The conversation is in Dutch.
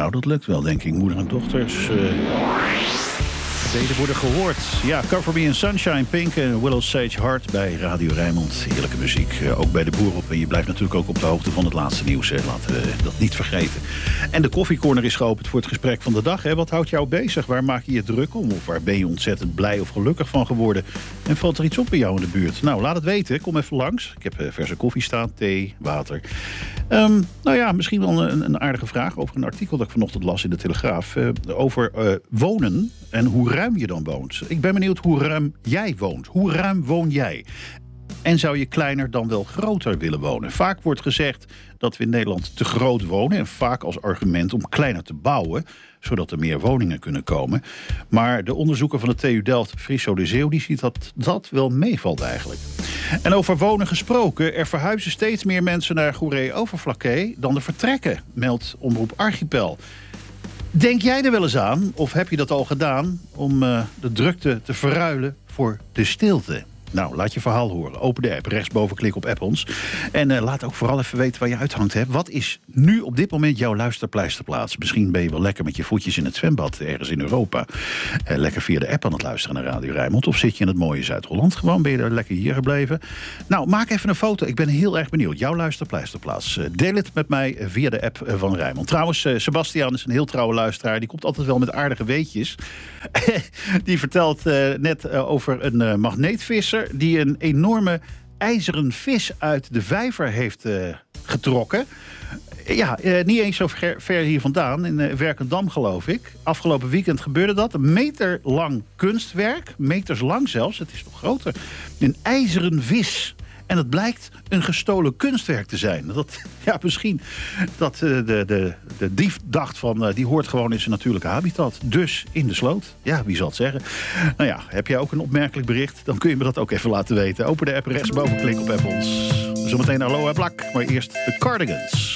Nou, dat lukt wel, denk ik. Moeder en dochters deden worden gehoord. Ja, Cover Me in Sunshine, Pink en Willow Sage Heart bij Radio Rijnmond. Heerlijke muziek, ook bij de boer op. En je blijft natuurlijk ook op de hoogte van het laatste nieuws. Hè. Laten we dat niet vergeten. En de koffiecorner is geopend voor het gesprek van de dag. Hè. Wat houdt jou bezig? Waar maak je je druk om? Of waar ben je ontzettend blij of gelukkig van geworden? En valt er iets op bij jou in de buurt? Nou, laat het weten. Kom even langs. Ik heb verse koffie staan, thee, water. Nou ja, misschien wel een aardige vraag over een artikel dat ik vanochtend las in de Telegraaf. Over wonen en hoe ruim je dan woont. Ik ben benieuwd hoe ruim jij woont. Hoe ruim woon jij? En zou je kleiner dan wel groter willen wonen? Vaak wordt gezegd dat we in Nederland te groot wonen. En vaak als argument om kleiner te bouwen, zodat er meer woningen kunnen komen. Maar de onderzoeker van de TU Delft, Friso de Zeeuw, die ziet dat wel meevalt eigenlijk. En over wonen gesproken, er verhuizen steeds meer mensen naar Goeree-Overflakkee dan er vertrekken, meldt Omroep Archipel. Denk jij er wel eens aan, of heb je dat al gedaan, om de drukte te verruilen voor de stilte? Nou, laat je verhaal horen. Open de app, rechtsboven klik op App ons. En laat ook vooral even weten waar je uithangt. Hè. Wat is nu op dit moment jouw luisterpleisterplaats? Misschien ben je wel lekker met je voetjes in het zwembad ergens in Europa. Lekker via de app aan het luisteren naar Radio Rijnmond. Of zit je in het mooie Zuid-Holland gewoon? Ben je er lekker hier gebleven? Nou, maak even een foto. Ik ben heel erg benieuwd. Jouw luisterpleisterplaats. Deel het met mij via de app van Rijnmond. Trouwens, Sebastian is een heel trouwe luisteraar. Die komt altijd wel met aardige weetjes. Die vertelt net over een magneetvisser die een enorme ijzeren vis uit de vijver heeft getrokken. Ja, niet eens zo ver hier vandaan, in Werkendam geloof ik. Afgelopen weekend gebeurde dat. Een meter lang kunstwerk, meters lang zelfs, het is nog groter. Een ijzeren vis. En het blijkt een gestolen kunstwerk te zijn. Ja, misschien dat de dief dacht van, die hoort gewoon in zijn natuurlijke habitat. Dus in de sloot. Ja, wie zal het zeggen? Nou ja, heb jij ook een opmerkelijk bericht? Dan kun je me dat ook even laten weten. Open de app rechtsboven, klik op App ons. Zometeen Aloha Blak, maar eerst de Cardigans.